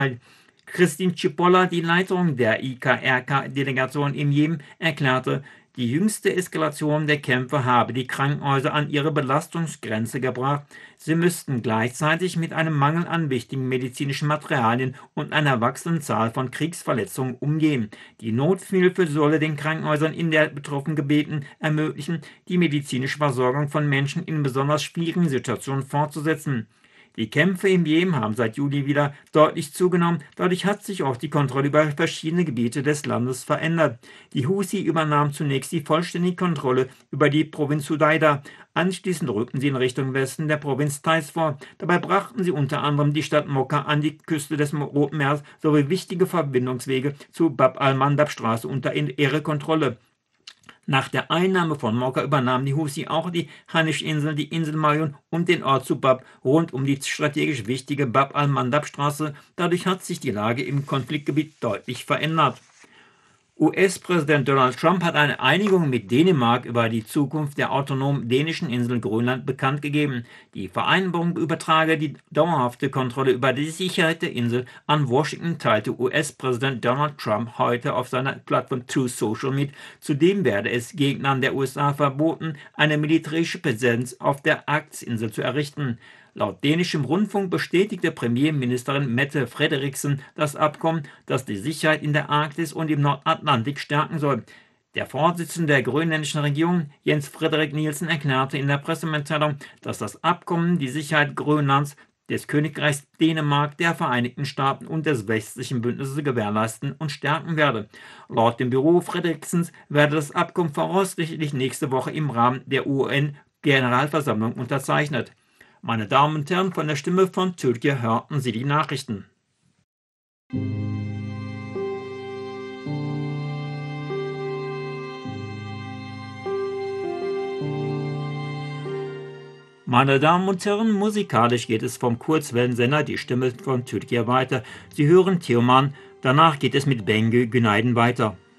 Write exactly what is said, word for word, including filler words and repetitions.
Christine Cipolla, die Leiterin der I K R K-Delegation im Jemen, erklärte, die jüngste Eskalation der Kämpfe habe die Krankenhäuser an ihre Belastungsgrenze gebracht. Sie müssten gleichzeitig mit einem Mangel an wichtigen medizinischen Materialien und einer wachsenden Zahl von Kriegsverletzungen umgehen. Die Nothilfe solle den Krankenhäusern in der betroffenen Gebieten ermöglichen, die medizinische Versorgung von Menschen in besonders schwierigen Situationen fortzusetzen. Die Kämpfe im Jemen haben seit Juli wieder deutlich zugenommen, dadurch hat sich auch die Kontrolle über verschiedene Gebiete des Landes verändert. Die Husi übernahmen zunächst die vollständige Kontrolle über die Provinz Hudaida, anschließend rückten sie in Richtung Westen der Provinz Taiz vor. Dabei brachten sie unter anderem die Stadt Mokka an die Küste des Roten Meeres sowie wichtige Verbindungswege zur Bab al-Mandab-Straße unter ihre Kontrolle. Nach der Einnahme von Mokka übernahmen die Husi auch die Hanisch-Inseln, die Insel Mayun und den Ort Subab rund um die strategisch wichtige Bab al-Mandab-Straße. Dadurch hat sich die Lage im Konfliktgebiet deutlich verändert. U S-Präsident Donald Trump hat eine Einigung mit Dänemark über die Zukunft der autonomen dänischen Insel Grönland bekannt gegeben. Die Vereinbarung übertrage die dauerhafte Kontrolle über die Sicherheit der Insel an Washington, teilte U S-Präsident Donald Trump heute auf seiner Plattform Truth Social mit. Zudem werde es Gegnern der U S A verboten, eine militärische Präsenz auf der Arktis-Insel zu errichten. Laut dänischem Rundfunk bestätigte Premierministerin Mette Frederiksen das Abkommen, das die Sicherheit in der Arktis und im Nordatlantik stärken soll. Der Vorsitzende der grönländischen Regierung, Jens Frederik Nielsen, erklärte in der Pressemitteilung, dass das Abkommen die Sicherheit Grönlands, des Königreichs Dänemark, der Vereinigten Staaten und des westlichen Bündnisses gewährleisten und stärken werde. Laut dem Büro Frederiksens werde das Abkommen voraussichtlich nächste Woche im Rahmen der U N-Generalversammlung unterzeichnet. Meine Damen und Herren, von der Stimme von Türkei hörten Sie die Nachrichten. Meine Damen und Herren, musikalisch geht es vom Kurzwellensender Die Stimme von Türkei weiter. Sie hören Teoman, danach geht es mit Bengü Günaydın weiter.